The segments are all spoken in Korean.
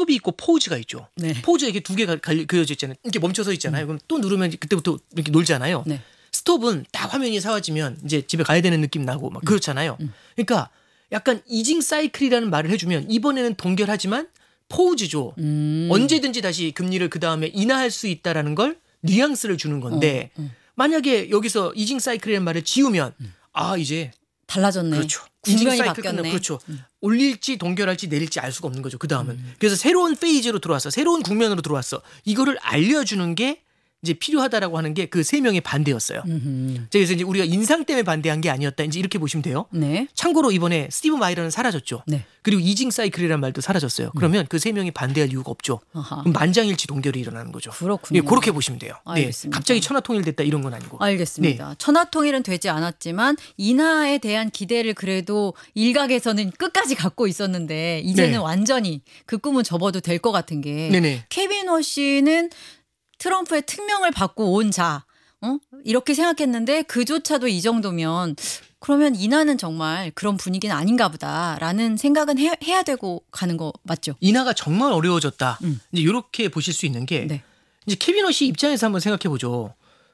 스톱이 있고 포즈가 있죠. 네. 포즈가 이렇게 두 개가 그려져 있잖아요. 이렇게 멈춰서 있잖아요. 그럼 또 누르면 그때부터 이렇게 놀잖아요. 네. 스톱은 딱 화면이 사라지면 이제 집에 가야 되는 느낌 나고 막 그렇잖아요. 그러니까 약간 이징 사이클이라는 말을 해주면 이번에는 동결하지만 포즈죠. 언제든지 다시 금리를 그 다음에 인하할 수 있다라는 걸 뉘앙스를 주는 건데 만약에 여기서 이징 사이클이라는 말을 지우면 이제 달라졌네. 그렇죠. 국면이 바뀌었네. 그렇죠. 올릴지 동결할지 내릴지 알 수가 없는 거죠. 그 다음은. 그래서 새로운 페이지로 들어왔어. 새로운 국면으로 들어왔어. 이거를 알려주는 게 이제 필요하다라고 하는 게 그 세 명의 반대였어요. 그래서 이제 우리가 인상 때문에 반대한 게 아니었다. 이제 이렇게 보시면 돼요. 네. 참고로 이번에 스티브 마이러는 사라졌죠. 네. 그리고 이징 사이클이라는 말도 사라졌어요. 그러면 그 세 명이 반대할 이유가 없죠. 아하. 그럼 만장일치 동결이 일어나는 거죠. 그렇군요. 예, 그렇게 보시면 돼요. 네. 알겠습니다. 갑자기 천하통일됐다 이런 건 아니고. 알겠습니다. 천하통일은 되지 않았지만 인하에 대한 기대를 그래도 일각에서는 끝까지 갖고 있었는데 이제는 네. 완전히 그 꿈은 접어도 될 것 같은 게 네네. 케빈 워시는 트럼프의 특명을 받고 온 자, 이렇게 생각했는데 그조차도 이 정도면 그러면 인하는 정말 그런 분위기는 아닌가 보다라는 생각은 해야 되고 가는 거 맞죠? 인하가 정말 어려워졌다. 이제 이렇게 보실 수 있는 게 네. 이제 케빈 워시 입장에서 한번 생각해 보죠.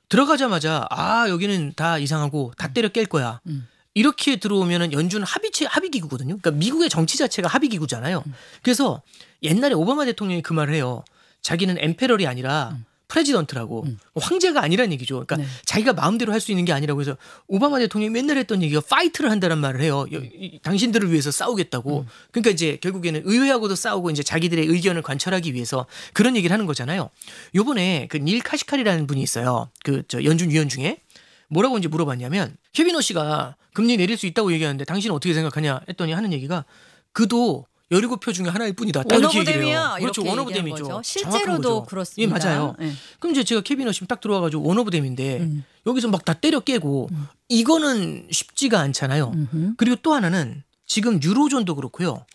들어가자마자 여기는 다 이상하고 다 때려 깰 거야. 이렇게 들어오면은 연준은 합의기구거든요. 그러니까 미국의 정치 자체가 합의기구잖아요. 그래서 옛날에 오바마 대통령이 그 말을 해요. 자기는 엠페럴이 아니라 프레지던트라고 황제가 아니란 얘기죠. 그러니까 네. 자기가 마음대로 할 수 있는 게 아니라고 해서 오바마 대통령이 맨날 했던 얘기가 파이트를 한다는 말을 해요. 당신들을 위해서 싸우겠다고. 그러니까 이제 결국에는 의회하고도 싸우고 이제 자기들의 의견을 관철하기 위해서 그런 얘기를 하는 거잖아요. 요번에 그 닐 카시칼이라는 분이 있어요. 연준 위원 중에 뭐라고 이제 물어봤냐면 케빈 워시가 금리 내릴 수 있다고 얘기하는데 당신은 어떻게 생각하냐 했더니 하는 얘기가 그도 17표 중에 하나일 뿐이다. 원오브댐이야. 그렇죠. 원오브댐이죠. 실제로도 그렇습니다. 예, 맞아요. 네. 그럼 이제 제가 케빈 워시 딱 들어와가지고 원오브댐인데 여기서 막 다 때려 깨고 이거는 쉽지가 않잖아요. 그리고 또 하나는 지금 유로존도 그렇고요.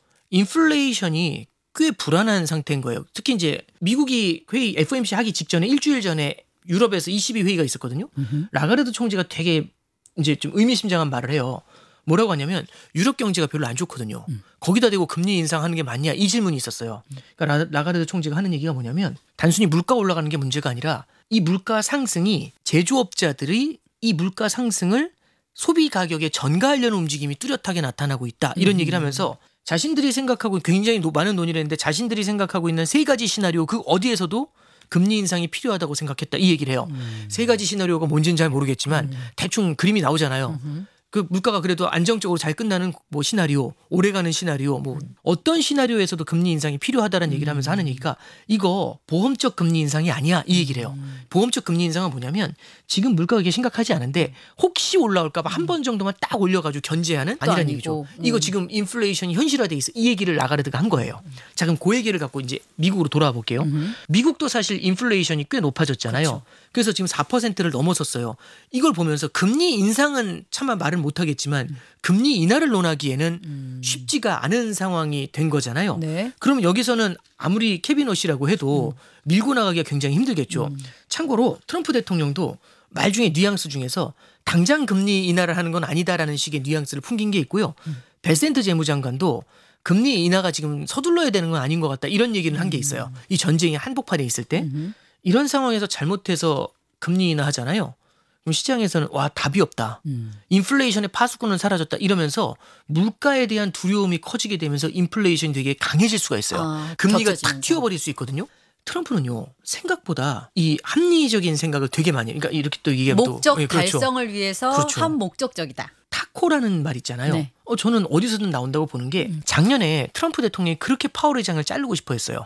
인플레이션이 꽤 불안한 상태인 거예요. 특히 이제 미국이 회의 FOMC 하기 직전에 일주일 전에 유럽에서 ECB 회의가 있었거든요. 라가르드 총재가 되게 이제 좀 의미심장한 말을 해요. 뭐라고 하냐면 유럽 경제가 별로 안 좋거든요. 거기다 대고 금리 인상하는 게 맞냐 이 질문이 있었어요. 그러니까 라가르드 총재가 하는 얘기가 뭐냐면 단순히 물가 올라가는 게 문제가 아니라 이 물가 상승이 제조업자들이 이 물가 상승을 소비 가격에 전가하려는 움직임이 뚜렷하게 나타나고 있다. 이런 얘기를 하면서 자신들이 생각하고 굉장히 많은 논의를 했는데 자신들이 생각하고 있는 세 가지 시나리오 그 어디에서도 금리 인상이 필요하다고 생각했다. 이 얘기를 해요. 세 가지 시나리오가 뭔지는 잘 모르겠지만 대충 그림이 나오잖아요. 그 물가가 그래도 안정적으로 잘 끝나는 뭐 시나리오, 오래가는 시나리오, 뭐 어떤 시나리오에서도 금리 인상이 필요하다는 얘기를 하면서 하는 얘기가 이거 보험적 금리 인상이 아니야 이 얘기를 해요. 보험적 금리 인상은 뭐냐면 지금 물가가 심각하지 않은데 혹시 올라올까 봐 한 번 정도만 딱 올려가지고 견제하는 아니란 얘기죠. 이거 지금 인플레이션이 현실화돼 있어. 이 얘기를 라가르드가 한 거예요. 자 그럼 그 얘기를 갖고 이제 미국으로 돌아와 볼게요. 미국도 사실 인플레이션이 꽤 높아졌잖아요. 그렇죠. 그래서 지금 4%를 넘어섰어요. 이걸 보면서 금리 인상은 차마 말을 못하겠지만 금리 인하를 논하기에는 쉽지가 않은 상황이 된 거잖아요. 네. 그럼 여기서는 아무리 케빈 워시라고 해도 밀고 나가기가 굉장히 힘들겠죠. 참고로 트럼프 대통령도 말 중에 뉘앙스 중에서 당장 금리 인하를 하는 건 아니다라는 식의 뉘앙스를 풍긴 게 있고요. 벨센트 재무장관도 금리 인하가 지금 서둘러야 되는 건 아닌 것 같다. 이런 얘기를 한 게 있어요. 이 전쟁이 한복판에 있을 때. 이런 상황에서 잘못해서 금리 인하 하잖아요. 그럼 시장에서는 답이 없다. 인플레이션의 파수꾼은 사라졌다. 이러면서 물가에 대한 두려움이 커지게 되면서 인플레이션이 되게 강해질 수가 있어요. 금리가 탁 튀어버릴 수 있거든요. 트럼프는요 생각보다 이 합리적인 생각을 되게 많이 해요. 그러니까 이렇게 또 이게 목적 또, 그렇죠. 달성을 위해서 그렇죠. 한목적적이다. 타코라는 말 있잖아요. 네. 저는 어디서든 나온다고 보는 게 작년에 트럼프 대통령이 그렇게 파월 의장을 자르고 싶어 했어요.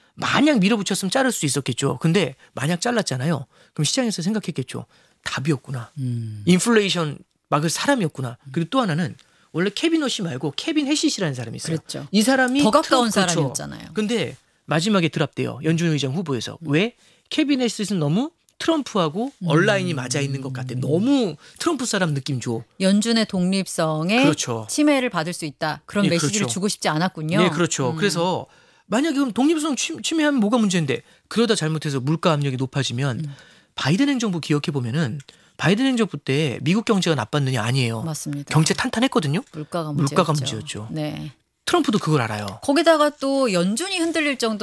만약 밀어붙였으면 자를 수 있었겠죠. 근데 만약 잘랐잖아요. 그럼 시장에서 생각했겠죠. 답이 없구나. 인플레이션 막을 사람이 없구나. 그리고 또 하나는 원래 케빈 워시 말고 케빈 해시시라는 사람이 있어요. 그랬죠. 이 사람이 더 가까운 그렇죠. 사람이었잖아요. 근데 마지막에 드랍돼요. 연준 의장 후보에서. 왜? 케빈 해시는 너무 트럼프하고 얼라인이 맞아 있는 것 같아. 너무 트럼프 사람 느낌 줘. 연준의 독립성에 그렇죠. 침해를 받을 수 있다. 그런 메시지를 그렇죠. 주고 싶지 않았군요. 네, 그렇죠. 그래서 만약에 그럼 독립성 침해하면 뭐가 문제인데 그러다 잘못해서 물가 압력이 높아지면 바이든 행정부 기억해 보면은 바이든 행정부 때 미국 경제가 나빴느냐 아니에요. 맞습니다. 경제 탄탄했거든요. 물가가 문제였죠. 네. 트럼프도 그걸 알아요. 거기다가 또 연준이 흔들릴 정도